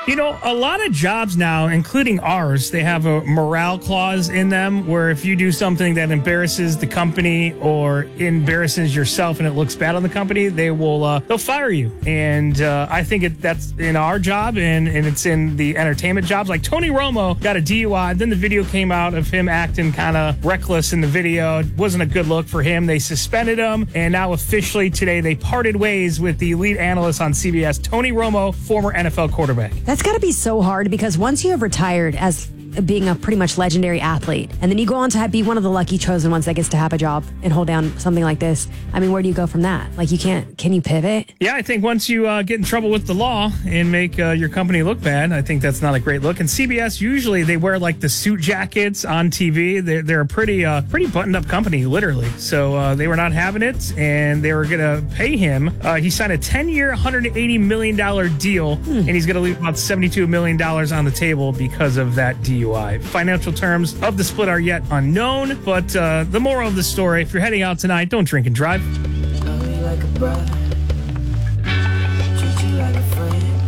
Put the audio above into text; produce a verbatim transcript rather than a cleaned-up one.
You know, a lot of jobs now, including ours, they have a morale clause in them where if you do something that embarrasses the company or embarrasses yourself and it looks bad on the company, they will uh, they'll fire you. And uh, I think it, that's in our job and, and it's in the entertainment jobs. Like Tony Romo got a D U I. Then the video came out of him acting kind of reckless in the video. It wasn't a good look for him. They suspended him. And now officially today, they parted ways with the lead analyst on C B S, Tony Romo, former N F L quarterback. That's got to be so hard because once you have retired as being a pretty much legendary athlete, and then you go on to have, be one of the lucky chosen ones that gets to have a job and hold down something like this. I mean, where do you go from that? Like, you can't, can you pivot? Yeah, I think once you uh, get in trouble with the law and make uh, your company look bad, I think that's not a great look. And C B S, usually they wear like the suit jackets on T V. They're, they're a pretty, uh, pretty buttoned up company, literally. So uh, they were not having it and they were going to pay him. Uh, he signed a ten year, one hundred eighty million dollars deal, hmm. and he's going to leave about seventy-two million dollars on the table because of that D U I. Financial terms of the split are yet unknown, but uh, the moral of the story, if you're heading out tonight, don't drink and drive. Love you like a brother, treat you like a friend.